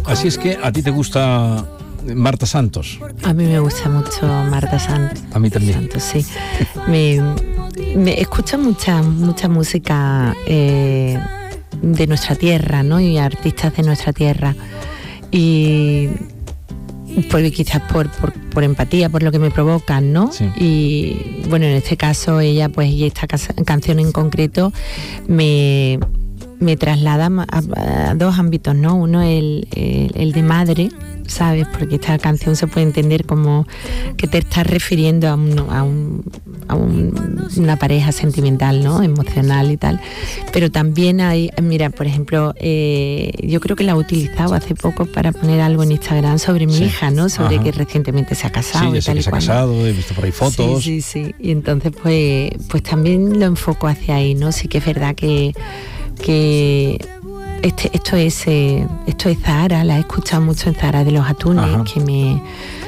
Así es que a ti te gusta Marta Santos. A mí me gusta mucho Marta Santos. A mí también. Santos, sí. Me escucho mucha música de nuestra tierra, ¿no? Y artistas de nuestra tierra. Y pues quizás por empatía, por lo que me provocan, ¿no? Sí. Y bueno, en este caso ella, pues, y esta canción en concreto me traslada a dos ámbitos, ¿no? Uno el de madre, ¿sabes? Porque esta canción se puede entender como que te estás refiriendo a una pareja sentimental, ¿no? Emocional y tal. Pero también hay, mira, por ejemplo, yo creo que la he utilizado hace poco para poner algo en Instagram sobre mi hija, ¿no? Sobre que recientemente se ha casado. Sí, ya sé que se ha casado, he visto por ahí fotos. Sí. Y entonces, pues también lo enfoco hacia ahí, ¿no? Sí que es verdad que esto es Zahara, la he escuchado mucho en Zahara de los Atunes. Ajá. Que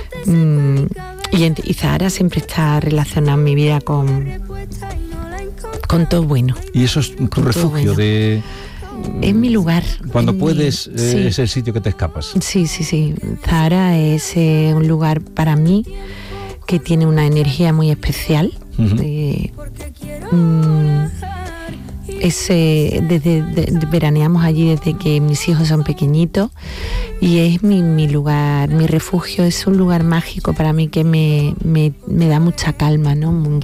y Zahara siempre está relacionada en mi vida con todo bueno. Y eso es tu refugio, bueno. Es mi lugar. Cuando puedes, es el sitio que te escapas. Sí. Zahara es un lugar para mí que tiene una energía muy especial. Veraneamos allí desde que mis hijos son pequeñitos y es mi lugar, mi refugio. Es un lugar mágico para mí que me da mucha calma, ¿no?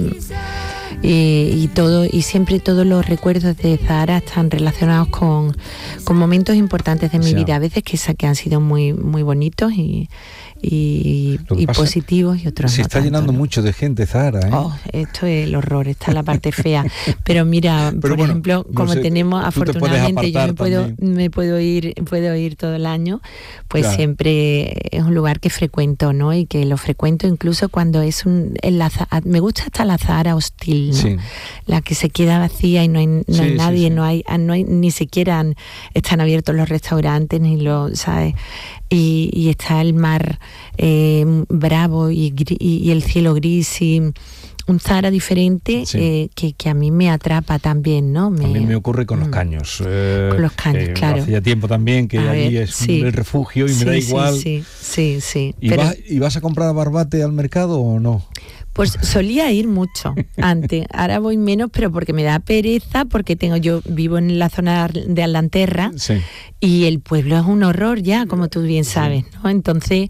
Y siempre todos los recuerdos de Zahara están relacionados con momentos importantes de mi vida, a veces que han sido muy, muy bonitos y positivos, y otros se no está tanto, llenando ¿no? mucho de gente, Zahara, ¿eh? Esto es el horror, esta es la parte fea. Pero mira, por ejemplo, como tenemos, afortunadamente, yo me puedo ir todo el año, pues claro. Siempre es un lugar que frecuento, ¿no? Y que lo frecuento incluso cuando es me gusta hasta la Zahara hostil, ¿no? Sí. La que se queda vacía y no hay nadie, sí. No hay ni siquiera están abiertos los restaurantes, ni ¿sabes? Y está el mar bravo y el cielo gris y un Zahara diferente, sí. Que a mí me atrapa también, ¿no? A mí me ocurre con los caños. Con los caños, claro. Hacía tiempo también que allí es el refugio y me da igual. Sí. ¿Y vas a comprar barbate al mercado o no? Pues solía ir mucho antes, ahora voy menos, pero porque me da pereza, porque yo vivo en la zona de Aldanterra, sí. Y el pueblo es un horror ya, como tú bien sabes, ¿no? Entonces,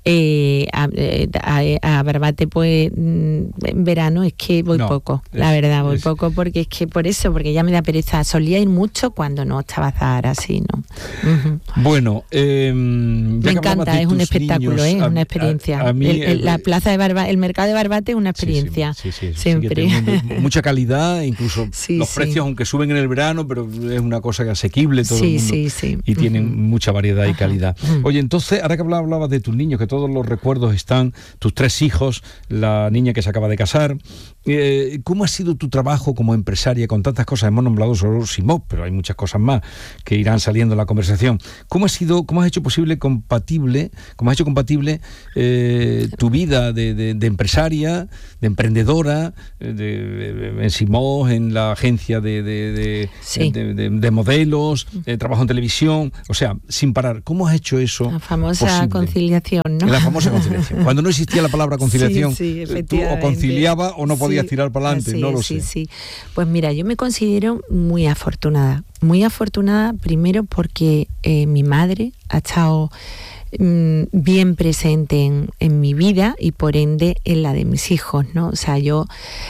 a Barbate, pues, en verano es que voy poco, la verdad, voy poco, porque es que porque ya me da pereza. Solía ir mucho cuando no estaba Zahara, así, ¿no? Uh-huh. Bueno, me encanta, es un espectáculo, es una experiencia. A mí, la plaza de Barbate, el mercado de Barbate es una experiencia, sí, siempre. Mucha calidad, incluso los precios, aunque suben en el verano, pero es una cosa asequible todo el mundo. Sí. Y tienen mucha variedad y calidad. Oye, entonces, ahora que hablabas de tus niños, que todos los recuerdos están, tus 3 hijos, la niña que se acaba de casar, ¿cómo ha sido tu trabajo como empresaria con tantas cosas? Hemos nombrado solo Simó, pero hay muchas cosas más que irán saliendo en la conversación. ¿Cómo has hecho compatible tu vida de empresaria, de emprendedora, en Simó, en la agencia de modelos, trabajo en televisión, o sea, sin parar? ¿Cómo has hecho eso? La famosa posible? Conciliación, ¿no? La famosa conciliación. Cuando no existía la palabra conciliación, tú o conciliabas o no podías tirar para adelante, no lo sé. Sí. Pues mira, yo me considero muy afortunada primero porque mi madre ha estado bien presente en mi vida y por ende en la de mis hijos, ¿no? O sea, yo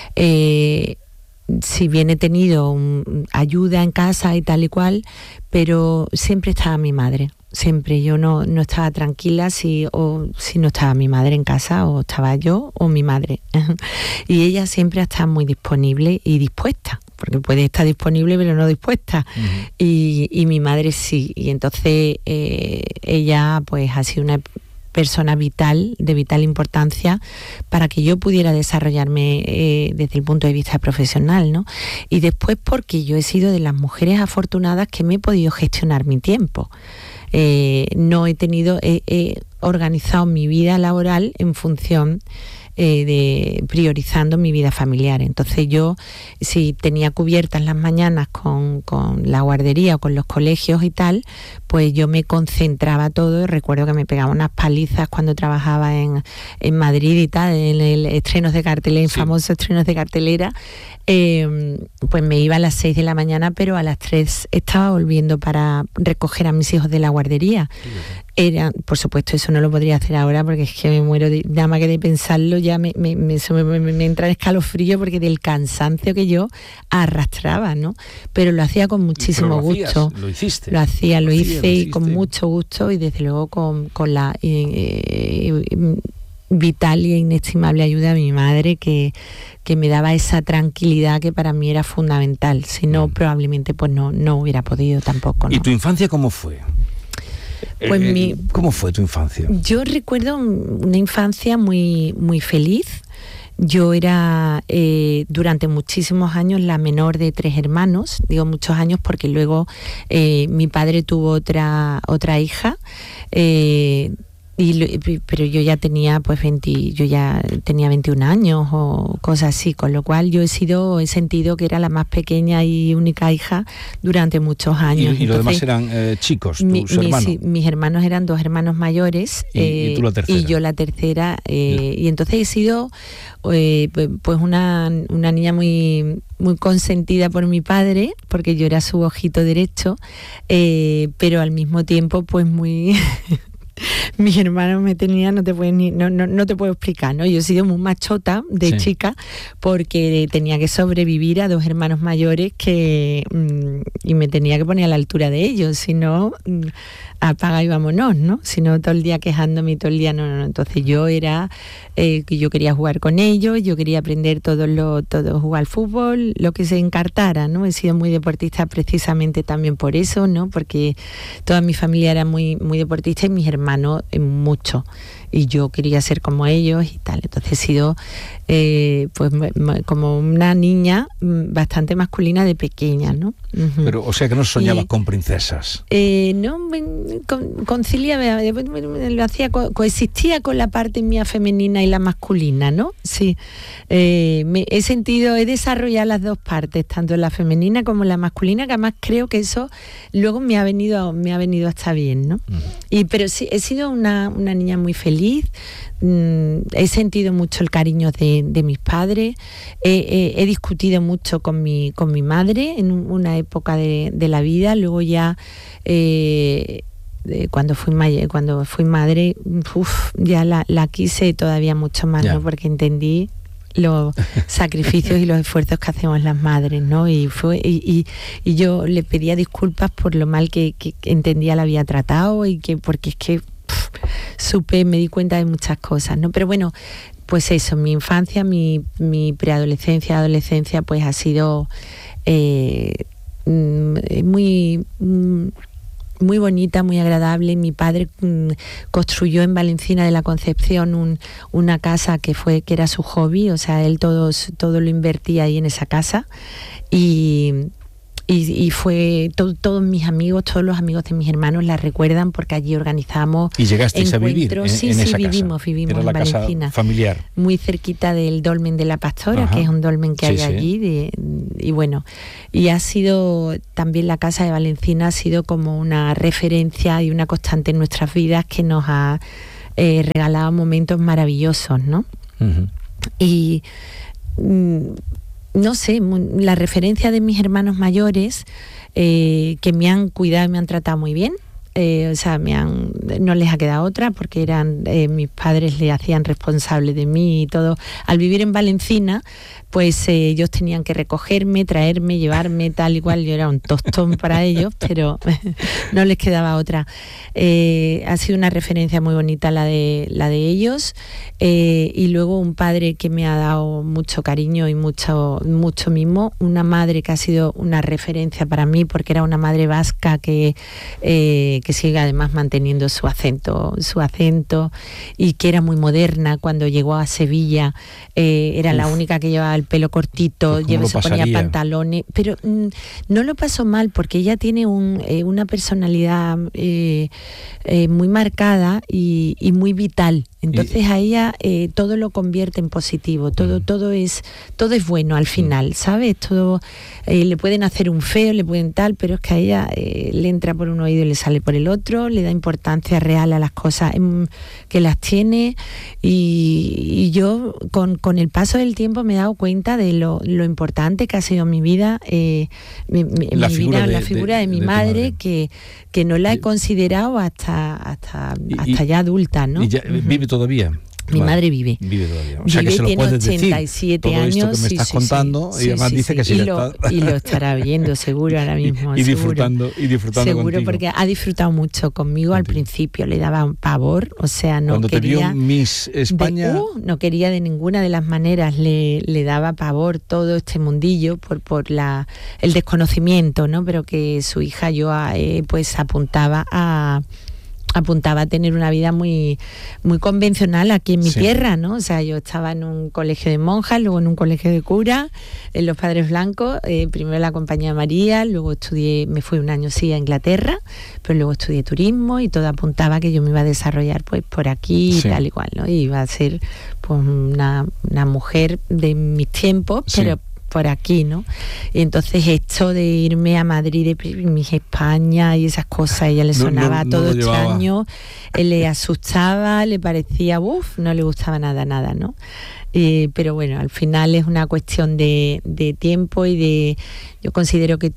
si bien he tenido ayuda en casa y tal y cual, pero siempre estaba mi madre. Siempre yo no estaba tranquila si no estaba mi madre en casa, o estaba yo o mi madre. Y ella siempre ha estado muy disponible y dispuesta, porque puede estar disponible pero no dispuesta. Uh-huh. Y mi madre sí. Y entonces ella pues ha sido una persona de vital importancia para que yo pudiera desarrollarme desde el punto de vista profesional, ¿no? Y después porque yo he sido de las mujeres afortunadas que me he podido gestionar mi tiempo. He organizado mi vida laboral en función priorizando mi vida familiar. Entonces yo, si tenía cubiertas las mañanas con la guardería o con los colegios y tal, pues yo me concentraba todo. Recuerdo que me pegaba unas palizas cuando trabajaba en Madrid y tal, en el estrenos de cartelera, famosos estrenos de cartelera. Pues me iba a las 6 de la mañana, pero a las 3 estaba volviendo para recoger a mis hijos de la guardería. Por supuesto, eso no lo podría hacer ahora porque es que me muero, nada más que de pensarlo ya me entra el escalofrío porque del cansancio que yo arrastraba, ¿no? Pero lo hacía con muchísimo gusto. ¿Lo hiciste? Lo hice y con mucho gusto, y desde luego con la vital e inestimable ayuda de mi madre, que me daba esa tranquilidad que para mí era fundamental. Si no, probablemente pues no hubiera podido tampoco, ¿no? ¿Y tu infancia cómo fue? Pues ¿Cómo fue tu infancia? Yo recuerdo una infancia muy, muy feliz. Yo era durante muchísimos años la menor de 3 hermanos. Digo muchos años porque luego mi padre tuvo otra hija. Pero yo ya tenía 21 años o cosas así, con lo cual yo he sentido que era la más pequeña y única hija durante muchos años. ¿Y los demás eran chicos, tus hermanos? Mis hermanos eran 2 hermanos mayores. ¿Y tú la tercera? Y yo la tercera. Y entonces he sido pues una niña muy, muy consentida por mi padre, porque yo era su ojito derecho, pero al mismo tiempo pues muy... Mis hermanos me tenían, no te puedo explicar, ¿no? Yo he sido muy machota de chica porque tenía que sobrevivir a 2 hermanos mayores y me tenía que poner a la altura de ellos, si no, apaga y vámonos, ¿no? Si no, todo el día quejándome y todo el día no. Entonces yo era que yo quería jugar con ellos, yo quería aprender todo jugar al fútbol, lo que se encartara, ¿no? He sido muy deportista precisamente también por eso, ¿no? Porque toda mi familia era muy, muy deportista y mis hermanos mucho, y yo quería ser como ellos y tal. Entonces he sido pues como una niña bastante masculina de pequeña, ¿no? Uh-huh. Pero, o sea que no soñabas con princesas. No, conciliaba, lo hacía, coexistía con la parte mía femenina y la masculina, ¿no? Sí. He desarrollado las dos partes, tanto la femenina como la masculina, que además creo que eso luego me ha venido hasta bien, ¿no? Uh-huh. Pero sí, he sido una niña muy feliz. He sentido mucho el cariño de mis padres. He discutido mucho con mi madre en una época de la vida. Luego ya cuando fui madre, ya la quise todavía mucho más, ¿no? Porque entendí los sacrificios y los esfuerzos que hacemos las madres, ¿no? Y yo le pedía disculpas por lo mal que entendía la había tratado, porque es que me di cuenta de muchas cosas, ¿no? Pero bueno, pues eso, mi infancia, mi preadolescencia, adolescencia, pues ha sido muy muy bonita, muy agradable. Mi padre construyó en Valencina de la Concepción una casa que era su hobby, o sea, él todo lo invertía ahí en esa casa, y fue todos mis amigos, todos los amigos de mis hermanos la recuerdan porque allí organizamos. ¿Y llegasteis a vivir en esa casa? Vivimos ¿Era en la Valencina, casa familiar? Muy cerquita del Dolmen de la Pastora. Ajá. Que es un dolmen que hay allí, y bueno, y ha sido también la casa de Valencina, ha sido como una referencia y una constante en nuestras vidas que nos ha regalado momentos maravillosos, ¿no? Uh-huh. Y no sé, la referencia de mis hermanos mayores, que me han cuidado y me han tratado muy bien. O sea, no les ha quedado otra, porque mis padres le hacían responsable de mí y todo. Al vivir en Valencina, pues ellos tenían que recogerme, traerme, llevarme, tal y cual. Yo era un tostón para ellos, pero no les quedaba otra. Ha sido una referencia muy bonita la de ellos, y luego un padre que me ha dado mucho cariño y mucho mimo. Una madre que ha sido una referencia para mí, porque era una madre vasca que sigue además manteniendo su acento, y que era muy moderna. Cuando llegó a Sevilla era la única que llevaba el pelo cortito, se ponía pantalones, pero no lo pasó mal, porque ella tiene una personalidad muy marcada y muy vital. Entonces a ella todo lo convierte en positivo, todo es bueno al final, ¿sabes? Todo le pueden hacer un feo, le pueden tal, pero es que a ella le entra por un oído y le sale por el otro, le da importancia real a las cosas que las tiene, y yo con el paso del tiempo me he dado cuenta de lo importante que ha sido mi vida, la figura de mi madre, que no la he considerado hasta ya adulta, ¿no? Y ya, ¿vive todavía? Mi madre vive. Vive todavía. O sea, que se lo tiene puedes 87 decir, años. Todo esto que me estás contando, y además dice que sí y lo estará viendo seguro ahora mismo. Y disfrutando seguro, contigo. Porque ha disfrutado mucho conmigo al principio, le daba un pavor, o sea, no cuando quería... Cuando te vio Miss España... no quería de ninguna de las maneras, le daba pavor todo este mundillo por el desconocimiento, ¿no? Pero que su hija pues apuntaba a tener una vida muy, muy convencional aquí en mi tierra, ¿no? O sea, yo estaba en un colegio de monjas, luego en un colegio de curas, en los Padres Blancos, primero en la Compañía de María, luego me fui un año a Inglaterra, pero luego estudié turismo y todo apuntaba que yo me iba a desarrollar pues por aquí y tal y cual, ¿no? Y iba a ser pues una mujer de mis tiempos, pero por aquí, ¿no? Y entonces esto de irme a Madrid, de Miss España y esas cosas, a ella le sonaba todo extraño, le asustaba, le parecía, no le gustaba nada, ¿no? Pero bueno, al final es una cuestión de tiempo y yo considero que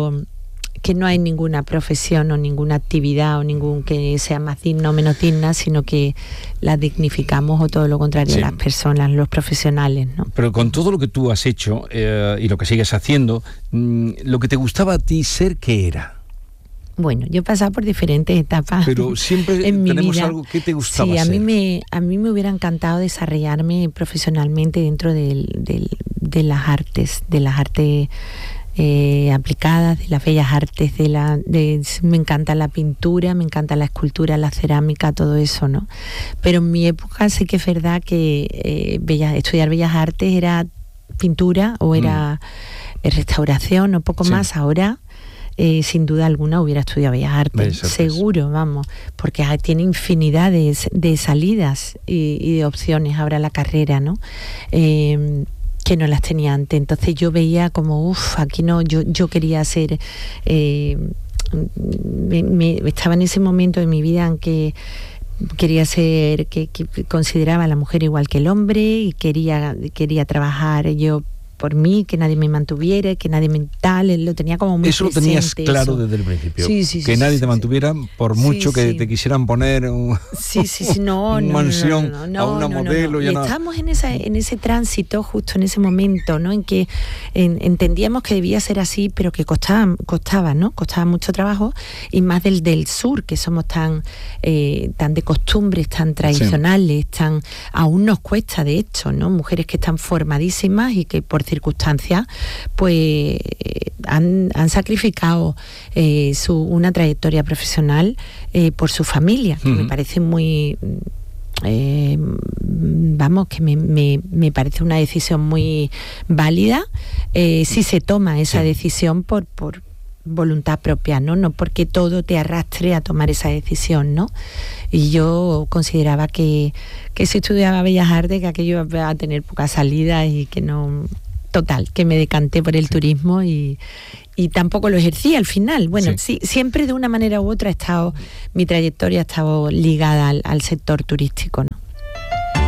no hay ninguna profesión o ninguna actividad o ningún que sea más digna o menos digna, sino que la dignificamos, o todo lo contrario, las personas, los profesionales, ¿no? Pero con todo lo que tú has hecho y lo que sigues haciendo, lo que te gustaba a ti ser, ¿qué era? Bueno, yo he pasado por diferentes etapas. Pero siempre en mi tenemos vida. Algo que te gustaba ser. Sí, a mí me hubiera encantado desarrollarme profesionalmente dentro de las artes, aplicadas, de las bellas artes, me encanta la pintura, me encanta la escultura, la cerámica, todo eso, ¿no? Pero en mi época sí que es verdad que estudiar bellas artes era pintura o era restauración o poco más. Ahora sin duda alguna hubiera estudiado bellas artes, seguro, vamos, porque tiene infinidad de salidas y de opciones ahora la carrera, ¿no? Que no las tenía antes. Entonces yo veía como, aquí no, yo quería ser, estaba en ese momento de mi vida en que quería ser, que consideraba a la mujer igual que el hombre, y quería trabajar yo por mí, que nadie me mantuviera, que nadie me lo tenía como muy eso presente. Lo tenías claro desde el principio, que nadie te mantuviera por mucho que te quisieran poner una mansión a una modelo. Y estábamos en ese tránsito, justo en ese momento, ¿no? En que entendíamos que debía ser así, pero que costaba, ¿no? Costaba mucho trabajo, y más del sur, que somos tan de costumbres, tan tradicionales, aún nos cuesta, de hecho, ¿no? Mujeres que están formadísimas y que por circunstancias pues han sacrificado una trayectoria profesional por su familia, que me parece muy que me parece una decisión muy válida si se toma esa decisión por voluntad propia, no porque todo te arrastre a tomar esa decisión, ¿no? Y yo consideraba que si estudiaba Bellas Artes, que aquello iba a tener pocas salidas y que no... Total, que me decanté por el turismo y tampoco lo ejercí al final. Bueno, sí, siempre de una manera u otra mi trayectoria ha estado ligada al sector turístico, ¿no?